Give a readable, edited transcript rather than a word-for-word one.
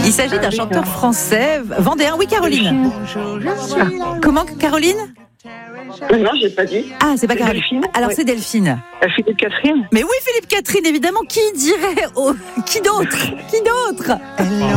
Il s'agit d'un chanteur français vendéen. Oui, Caroline. Comment, Caroline? Non, j'ai pas dit. Ah, c'est pas Caroline. Delphine. Alors, Oui. c'est Delphine. Philippe Catherine. Mais oui, Philippe Catherine, évidemment. Qui dirait... Qui d'autre?